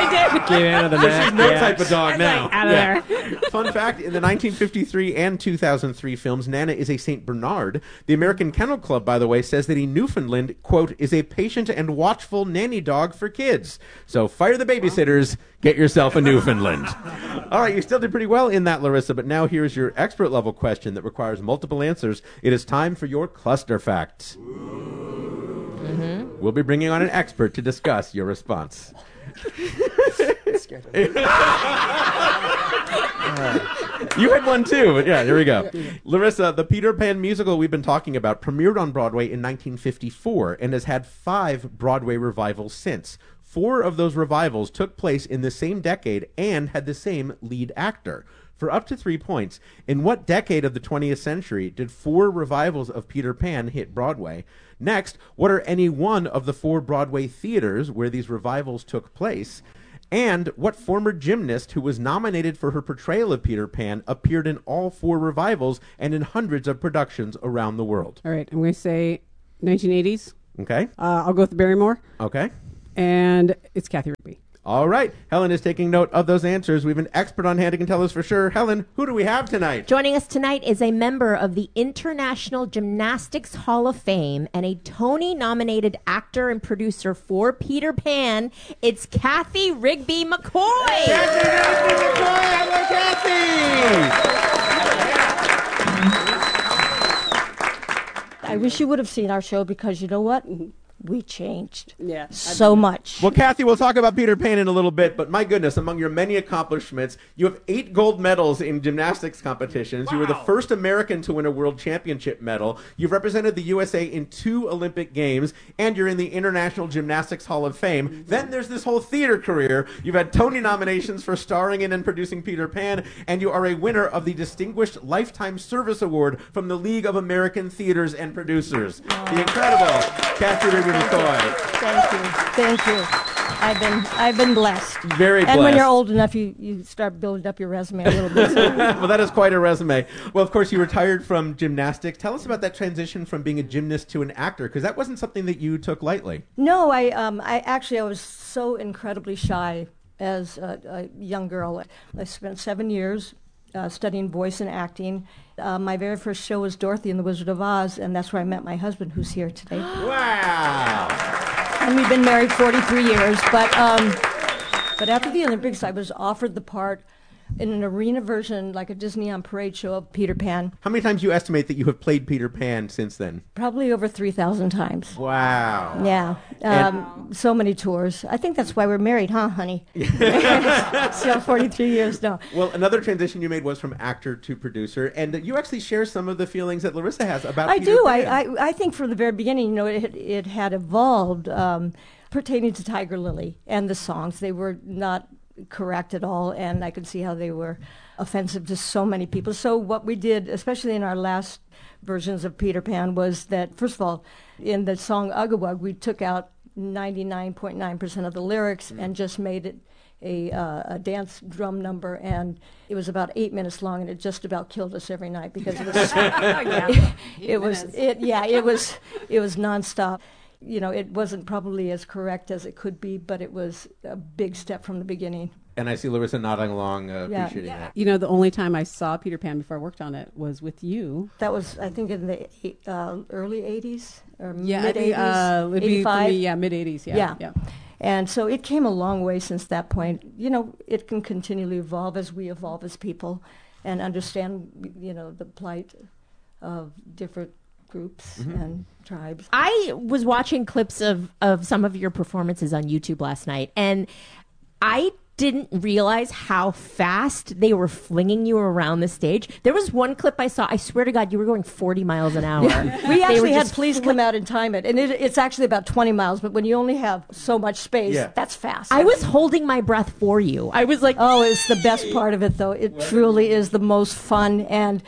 I did. Gave Anna the So knack. she's no Yeah. type of dog now. out of Yeah. Fun fact, in the nineteen fifty-three and two thousand three films, Nana is a Saint Bernard. The American Kennel Club, by the way, says that a Newfoundland, quote, is a patient and watchful nanny dog for kids. So fire the babysitters, get yourself a Newfoundland. All right, you still did pretty well in that, Larissa, but now here's your expert level question that requires multiple answers. It is time for your cluster facts. Mm-hmm. We'll be bringing on an expert to discuss your response. You had one too, but yeah, here we go. Larissa, the Peter Pan musical we've been talking about premiered on Broadway in nineteen fifty-four and has had five Broadway revivals since. Four of those revivals took place in the same decade and had the same lead actor. For up to three points, in what decade of the twentieth century did four revivals of Peter Pan hit Broadway? Next, what are any one of the four Broadway theaters where these revivals took place? And what former gymnast who was nominated for her portrayal of Peter Pan appeared in all four revivals and in hundreds of productions around the world? All right, I'm going to say nineteen eighties. Okay. Uh, I'll go with Barrymore. Okay. And it's Kathy Rigby. All right. Helen is taking note of those answers. We have an expert on hand who can tell us for sure. Helen, who do we have tonight? Joining us tonight is a member of the International Gymnastics Hall of Fame and a Tony-nominated actor and producer for Peter Pan. It's Kathy Rigby McCoy. Kathy Rigby McCoy. Hello, Kathy. I wish you would have seen our show because you know what? We changed Yeah, so much. Well, Kathy, we'll talk about Peter Pan in a little bit, but my goodness, among your many accomplishments, you have eight gold medals in gymnastics competitions. Wow. You were the first American to win a world championship medal. You've represented the U S A in two Olympic Games, and you're in the International Gymnastics Hall of Fame. Mm-hmm. Then there's this whole theater career. You've had Tony nominations for starring in and producing Peter Pan, and you are a winner of the Distinguished Lifetime Service Award from the League of American Theaters and Producers. Wow. The incredible Kathy Rigby McCoy. Thank you. Thank you. I've been I've been blessed. Very blessed. And when you're old enough, you, you start building up your resume a little bit. Well, that is quite a resume. Well, of course, you retired from gymnastics. Tell us about that transition from being a gymnast to an actor, because that wasn't something that you took lightly. No, I um I actually I was so incredibly shy as a, a young girl. I spent seven years uh, studying voice and acting. Uh, my very first show was Dorothy and the Wizard of Oz, and that's where I met my husband, who's here today. Wow! And we've been married forty-three years. But um, but after the Olympics, I was offered the part in an arena version, like a Disney on Parade show of Peter Pan. How many times do you estimate that you have played Peter Pan since then? Probably over three thousand times. Wow. Yeah. Um, so many tours. I think that's why we're married, huh, honey? Still forty-three years, no. Well, another transition you made was from actor to producer, and you actually share some of the feelings that Larissa has about I Peter do. Pan. I, I I think from the very beginning, you know, it, it had evolved um, pertaining to Tiger Lily and the songs. They were not correct at all, and I could see how they were offensive to so many people. So what we did, especially in our last versions of Peter Pan, was that, first of all, in the song Ugga we took out ninety-nine point nine percent of the lyrics mm. and just made it a, uh, a dance drum number, and it was about eight minutes long, and it just about killed us every night because it was yeah. it, it was it yeah it was it was nonstop. You know, it wasn't probably as correct as it could be, but it was a big step from the beginning. And I see Larissa nodding along, uh, Yeah. appreciating Yeah. that. You know, the only time I saw Peter Pan before I worked on it was with you. That was, I think, in the eight, uh, early eighties or Yeah, I mid think, eighties, uh, it'd be for eighty-five. me, yeah, mid eighties, yeah, yeah. yeah. And so it came a long way since that point. You know, it can continually evolve as we evolve as people and understand, you know, the plight of different groups Mm-hmm. and tribes. I was watching clips of, of some of your performances on YouTube last night, and I didn't realize how fast they were flinging you around the stage. There was one clip I saw, I swear to God, you were going forty miles an hour. We actually had just police come out and time it, and it, it's actually about twenty miles, but when you only have so much space, Yeah. that's fast. I was holding my breath for you. I was like, oh, it's the best part of it, though. It truly is the most fun, and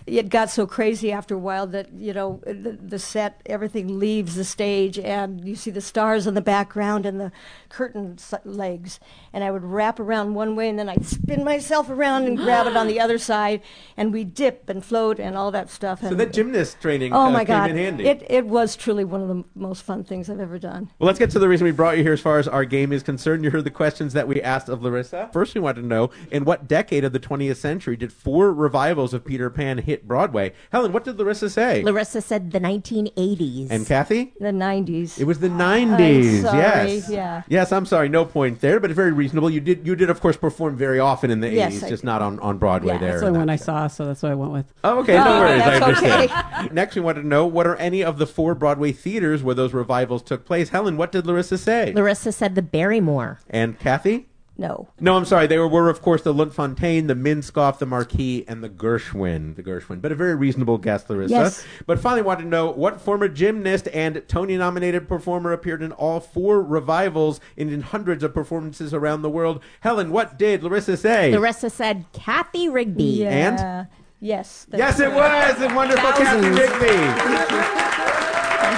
it got so crazy after a while that, you know, the, the set, everything leaves the stage, and you see the stars in the background and the curtain s- legs. And I would wrap around one way, and then I'd spin myself around and grab it on the other side, and we dip and float and all that stuff. So And that gymnast training oh uh, my came God, in handy. it it was truly one of the m- most fun things I've ever done. Well, let's get to the reason we brought you here as far as our game is concerned. You heard the questions that we asked of Larissa. First, we wanted to know, in what decade of the twentieth century did four revivals of Peter Pan hit Broadway? Helen, what did Larissa say? Larissa said the nineteen eighties. And Kathy? The nineties. It was the nineties. I'm sorry, Yes. yeah. Yes, I'm sorry. No point there, but very reasonable. You did, you did, of course, perform very often in the Yes, eighties, I just did. not on, on Broadway Yeah, there. that's the one I saw, so that's what I went with. Oh, okay. No Oh, worries. I that's understand. okay. Next, we wanted to know, what are any of the four Broadway theaters where those revivals took place? Helen, what did Larissa say? Larissa said the Barrymore. And Kathy? No. No, I'm sorry. They were, were of course, the Luntfontein, the Minskoff, the Marquis, and the Gershwin. The Gershwin. But a very reasonable guess, Larissa. Yes. But finally, wanted to know, what former gymnast and Tony-nominated performer appeared in all four revivals and in hundreds of performances around the world? Helen, what did Larissa say? Larissa said Kathy Rigby. Yeah. And? Yes. that's Yes, it right. was. The wonderful Kathy Thousands. Rigby.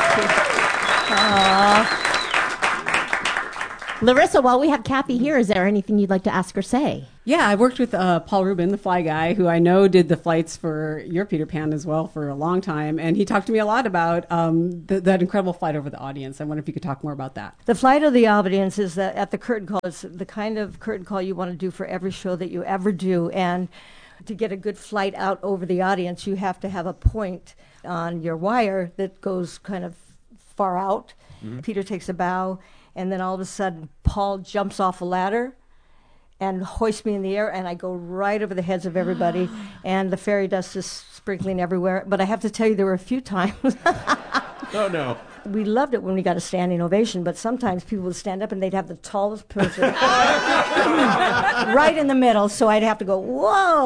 Aw. Larissa, while we have Kathy here, is there anything you'd like to ask or say? Yeah, I worked with uh, Paul Rubin, the fly guy, who I know did the flights for your Peter Pan as well for a long time. And he talked to me a lot about um, th- that incredible flight over the audience. I wonder if you could talk more about that. The flight of the audience is that at the curtain call. It's the kind of curtain call you want to do for every show that you ever do. And to get a good flight out over the audience, you have to have a point on your wire that goes kind of far out. Mm-hmm. Peter takes a bow, and then all of a sudden, Paul jumps off a ladder and hoists me in the air, and I go right over the heads of everybody, and the fairy dust is sprinkling everywhere. But I have to tell you, there were a few times. Oh, no. We loved it when we got a standing ovation, but sometimes people would stand up and they'd have the tallest person right in the middle, so I'd have to go, whoa.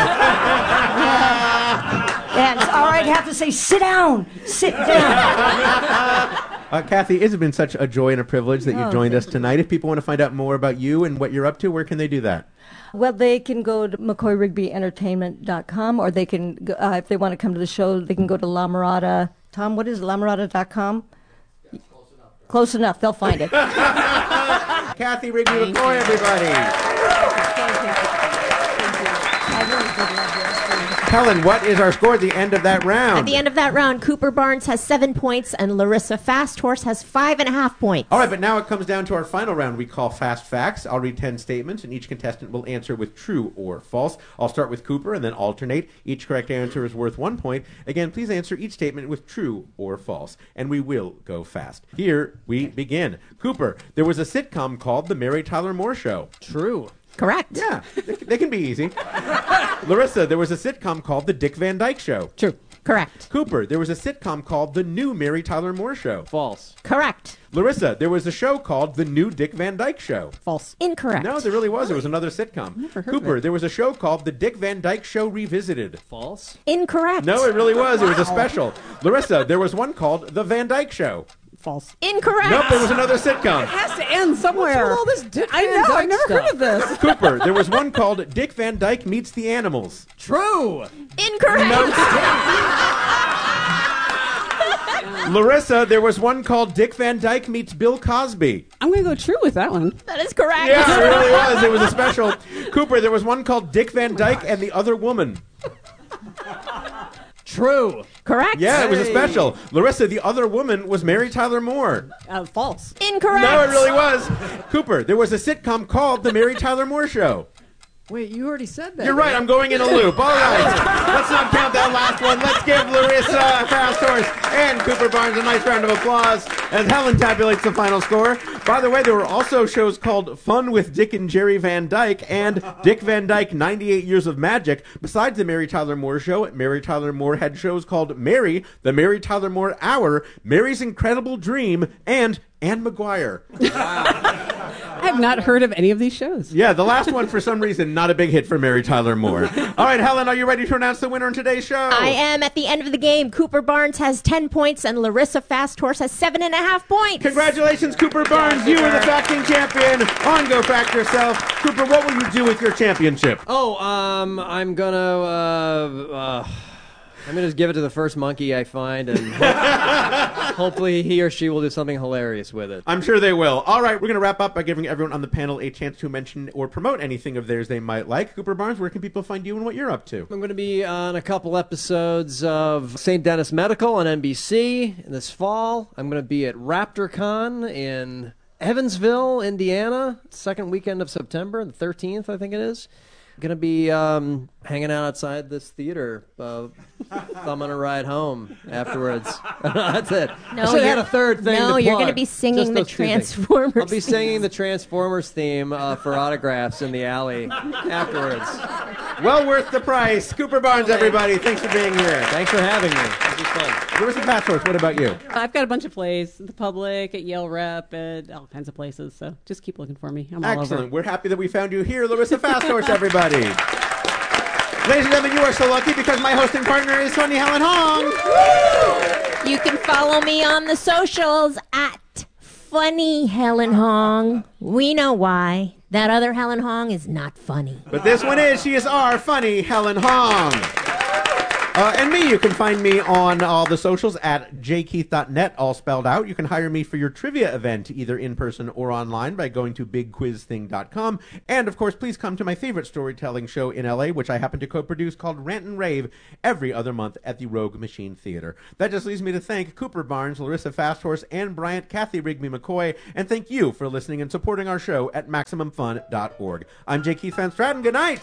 And or I'd have to say, sit down, sit down. Uh, Kathy, it has been such a joy and a privilege that you Oh, joined us thank you. tonight. If people want to find out more about you and what you're up to, where can they do that? Well, they can go to McCoy Rigby Entertainment dot com, or they can, go, uh, if they want to come to the show, they can go to La Mirada. Tom, what is it, La Mirada dot com? Close enough. Close enough. They'll find it. Kathy Rigby McCoy, everybody. I really did love this. Helen, what is our score at the end of that round? At the end of that round, Cooper Barnes has seven points and Larissa Fast Horse has five and a half points. All right, but now it comes down to our final round we call Fast Facts. I'll read ten statements, and each contestant will answer with true or false. I'll start with Cooper and then alternate. Each correct answer is worth one point. Again, please answer each statement with true or false, and we will go fast. Here we begin. Cooper, there was a sitcom called The Mary Tyler Moore Show. True. Correct. Yeah, they, they can be easy. Larissa, there was a sitcom called The Dick Van Dyke Show. True. Correct. Cooper, there was a sitcom called The New Mary Tyler Moore Show. False. Correct. Larissa, there was a show called The New Dick Van Dyke Show. False. Incorrect. No, there really was. There was another sitcom. Never heard Cooper, of it. there was a show called The Dick Van Dyke Show Revisited. False. Incorrect. No, it really was. It was a special. Larissa, there was one called The Van Dyke Show. False. Incorrect. Nope, there was another sitcom. It has to end somewhere. all this Dick I Van know. Dyke I've never stuff? heard of this. Cooper, there was one called Dick Van Dyke Meets the Animals. True. Incorrect. Larissa, there was one called Dick Van Dyke Meets Bill Cosby. I'm going to go true with that one. That is correct. Yeah, it really was. It was a special. Cooper, there was one called Dick Van Dyke and the Other Woman. True. Correct. Yeah, it was a Hey. special. Larissa, the Other Woman was Mary Tyler Moore. Uh, false. Incorrect. No, it really was. Cooper, there was a sitcom called The Mary Tyler Moore Show. Wait, you already said that. You're right, I'm going in a loop. All right. Let's not count that last one. Let's give Larissa, Fast Horse, and Cooper Barnes a nice round of applause as Helen tabulates the final score. By the way, there were also shows called Fun with Dick and Jerry Van Dyke and Dick Van Dyke ninety-eight Years of Magic. Besides the Mary Tyler Moore Show, Mary Tyler Moore had shows called Mary, The Mary Tyler Moore Hour, Mary's Incredible Dream, and Anne McGuire. I have not heard of any of these shows. Yeah, the last one, for some reason, not a big hit for Mary Tyler Moore. All right, Helen, are you ready to announce the winner in today's show? I am. At the end of the game, Cooper Barnes has ten points and Larissa Fast Horse has seven and a half points. Congratulations, Cooper Barnes. You are the Facting Champion. On Go Fact Yourself. Cooper, what will you do with your championship? Oh, um, I'm gonna, uh, uh, I'm going to just give it to the first monkey I find, and hopefully he or she will do something hilarious with it. I'm sure they will. All right, we're going to wrap up by giving everyone on the panel a chance to mention or promote anything of theirs they might like. Cooper Barnes, where can people find you and what you're up to? I'm going to be on a couple episodes of Saint Denis Medical on N B C this fall. I'm going to be at RaptorCon in Evansville, Indiana, second weekend of September, the thirteenth, I think it is. Going to be um, hanging out outside this theater, uh, thumbing a ride home afterwards. That's it. No, I should have had you're- a third thing no, to you're plug. gonna be singing Just the those two things. Transformers I'll be singing the Transformers theme uh, for autographs in the alley afterwards. Well worth the price. Cooper Barnes, everybody. Thanks for being here. Thanks for having me. This was fun. Larissa Passworth, what about you? I've got a bunch of plays, the Public, at Yale Rep, at all kinds of places. So just keep looking for me. I'm all over. Excellent. We're happy that we found you here, Larissa Fasthorse, everybody. Ladies and gentlemen, you are so lucky because my hosting partner is Funny Helen Hong. You can follow me on the socials at Funny Helen Hong. We know why. That other Helen Hong is not funny. But this one is. She is our Funny Helen Hong. Uh, and me, you can find me on all the socials at j keith dot net, all spelled out. You can hire me for your trivia event, either in person or online, by going to big quiz thing dot com. And, of course, please come to my favorite storytelling show in L A, which I happen to co-produce, called Rant and Rave, every other month at the Rogue Machine Theater. That just leaves me to thank Cooper Barnes, Larissa Fasthorse, Ann Bryant, Kathy Rigby McCoy, and thank you for listening and supporting our show at maximum fun dot org. I'm J. Keith Van Stratton. Good night.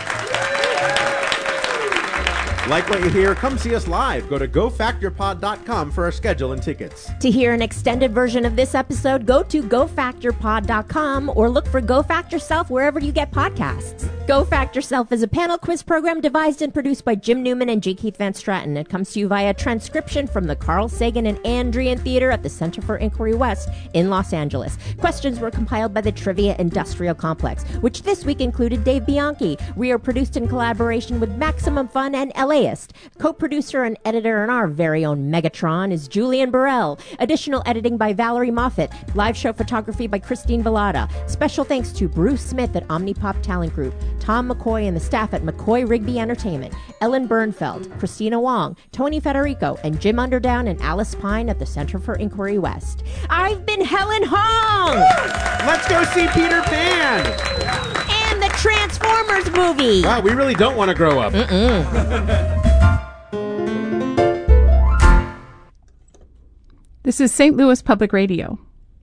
Like what you hear? Come see us live. Go to go factor pod dot com for our schedule and tickets. To hear an extended version of this episode, go to go factor pod dot com or look for Go Fact Yourself wherever you get podcasts. Go Fact Yourself is a panel quiz program devised and produced by Jim Newman and J. Keith Van Stratton. It comes to you via transcription from the Carl Sagan and Andrian Theater at the Center for Inquiry West in Los Angeles. Questions were compiled by the Trivia Industrial Complex, which this week included Dave Bianchi. We are produced in collaboration with Maximum Fun and LAist. Co-producer and editor in our very own Megatron is Julian Burrell. Additional editing by Valerie Moffat. Live show photography by Christine Vallada. Special thanks to Bruce Smith at Omnipop Talent Group, Tom McCoy and the staff at McCoy Rigby Entertainment, Ellen Bernfeld, Christina Wong, Tony Federico, and Jim Underdown and Alice Pine at the Center for Inquiry West. I've been Helen Hong! Let's go see Peter Pan! And the Transformers movie! Wow, we really don't want to grow up. Mm-mm. This is Saint Louis Public Radio.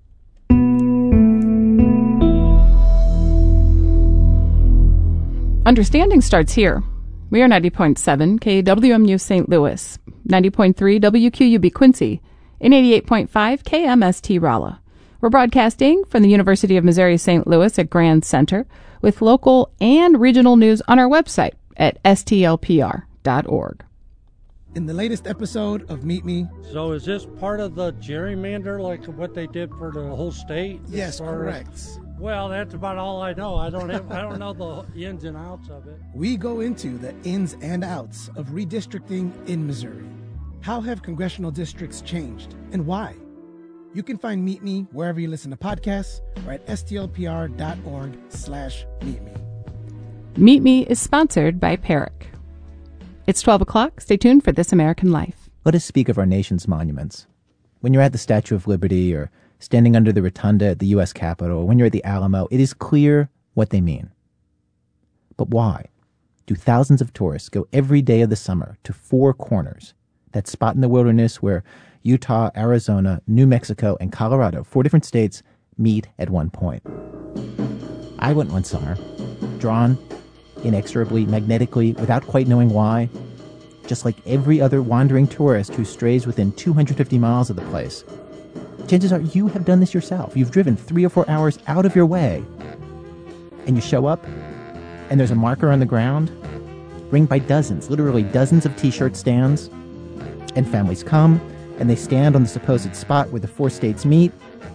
Understanding starts here. We are ninety point seven K W M U Saint Louis, ninety point three W Q U B Quincy, and eighty-eight point five K M S T Rolla. We're broadcasting from the University of Missouri Saint Louis at Grand Center with local and regional news on our website at S T L P R dot org. In the latest episode of Meet Me. So is this part of the gerrymander, like what they did for the whole state? Yes, Or- correct. Well, that's about all I know. I don't have, I don't know the ins and outs of it. We go into the ins and outs of redistricting in Missouri. How have congressional districts changed and why? You can find Meet Me wherever you listen to podcasts or at S T L P R dot org slash meet me. Meet Me is sponsored by Perrick. It's twelve o'clock. Stay tuned for This American Life. Let us speak of our nation's monuments. When you're at the Statue of Liberty or standing under the rotunda at the U S Capitol, or when you're at the Alamo, it is clear what they mean. But why do thousands of tourists go every day of the summer to Four Corners, that spot in the wilderness where Utah, Arizona, New Mexico, and Colorado, four different states, meet at one point? I went one summer, drawn inexorably, magnetically, without quite knowing why, just like every other wandering tourist who strays within two hundred fifty miles of the place. Chances are you have done this yourself. You've driven three or four hours out of your way, and you show up, and there's a marker on the ground, ringed by dozens, literally dozens of T-shirt stands, and families come, and they stand on the supposed spot where the four states meet,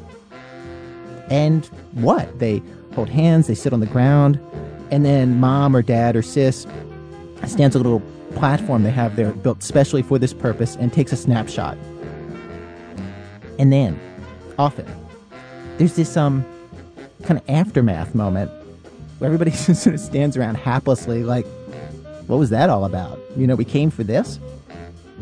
and what? They hold hands, they sit on the ground, and then mom or dad or sis stands on a little platform they have there built specially for this purpose and takes a snapshot. And then, often, there's this um kind of aftermath moment where everybody just sort of stands around haplessly like, what was that all about? You know, we came for this?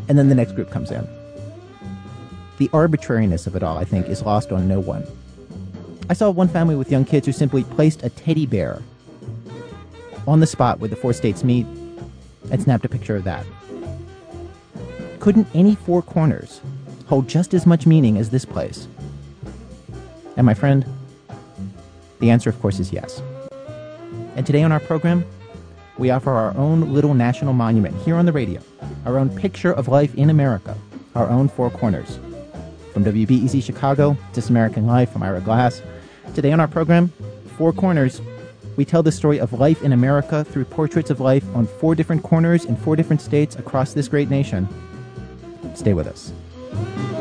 And then the next group comes in. The arbitrariness of it all, I think, is lost on no one. I saw one family with young kids who simply placed a teddy bear on the spot where the four states meet and snapped a picture of that. Couldn't any four corners hold just as much meaning as this place? And my friend, the answer, of course, is yes. And today on our program, we offer our own little national monument here on the radio, our own picture of life in America, our own four corners. From W B E Z Chicago, This American Life, I'm Ira Glass. Today on our program, Four Corners, we tell the story of life in America through portraits of life on four different corners in four different states across this great nation. Stay with us.